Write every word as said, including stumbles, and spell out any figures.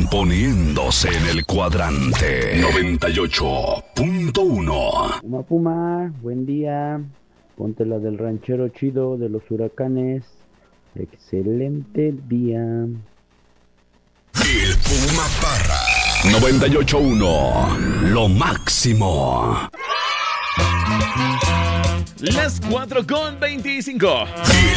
poniéndose en el cuadrante noventa y ocho punto uno. Puma Puma, buen día. Ponte la del ranchero chido de los huracanes. Excelente día. El Puma Parra. noventa y ocho punto uno. Lo máximo. Las cuatro con veinticinco.